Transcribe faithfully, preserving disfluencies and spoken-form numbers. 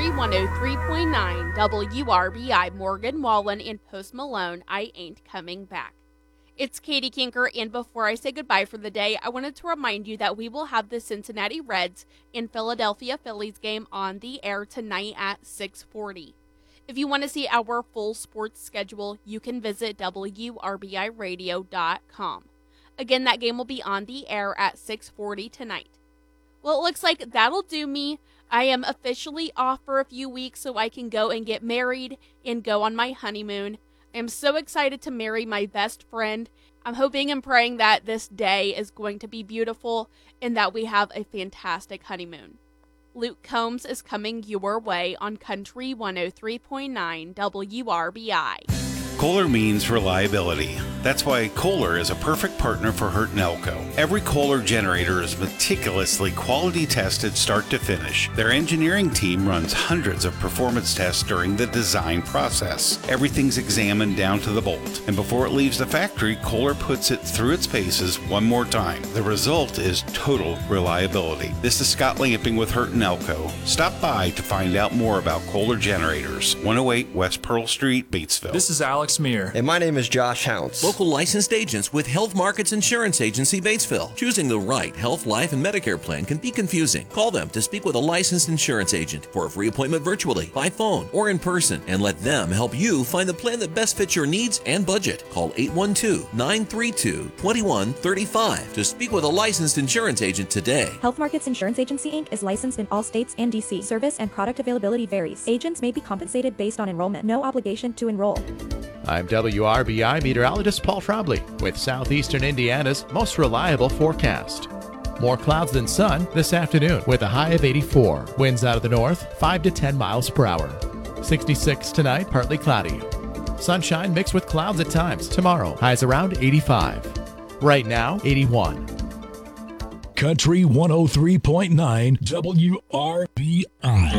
Country one oh three point nine W R B I. Morgan Wallen and Post Malone, I Ain't Coming Back. It's Katie Kinker, and before I say goodbye for the day, I wanted to remind you that we will have the Cincinnati Reds and Philadelphia Phillies game on the air tonight at six forty. If you want to see our full sports schedule, you can visit W R B I radio dot com. Again, that game will be on the air at six forty tonight. Well, it looks like that'll do me. I am officially off for a few weeks so I can go and get married and go on my honeymoon. I am so excited to marry my best friend. I'm hoping and praying that this day is going to be beautiful and that we have a fantastic honeymoon. Luke Combs is coming your way on Country one oh three point nine W R B I. Kohler means reliability. That's why Kohler is a perfect partner for Hurt and Elko. Every Kohler generator is meticulously quality tested start to finish. Their engineering team runs hundreds of performance tests during the design process. Everything's examined down to the bolt, and before it leaves the factory, Kohler puts it through its paces one more time. The result is total reliability. This is Scott Lamping with Hurt and Elko. Stop by to find out more about Kohler generators. one oh eight West Pearl Street, Batesville. This is Alex Meir. And my name is Josh Hounts. Local licensed agents with Health Markets Insurance Agency, Batesville. Choosing the right health, life, and Medicare plan can be confusing. Call them to speak with a licensed insurance agent for a free appointment virtually, by phone, or in person, and let them help you find the plan that best fits your needs and budget. Call eight one two, nine three two, two one three five to speak with a licensed insurance agent today. Health Markets Insurance Agency, Incorporated is licensed in all states and D C. Service and product availability varies. Agents may be compensated based on enrollment. No obligation to enroll. I'm W R B I meteorologist Paul Trombley with Southeastern Indiana's most reliable forecast. More clouds than sun this afternoon with a high of eighty-four. Winds out of the north, five to ten miles per hour. sixty-six tonight, partly cloudy. Sunshine mixed with clouds at times. Tomorrow, highs around eighty-five. Right now, eighty-one. Country one oh three point nine W R B I.